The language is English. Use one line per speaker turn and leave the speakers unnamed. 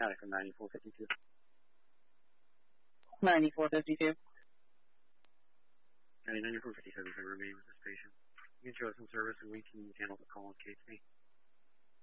County from 9452.
9452.
County 9457 can remain with this patient. You can show us some service and we can handle the call in case need.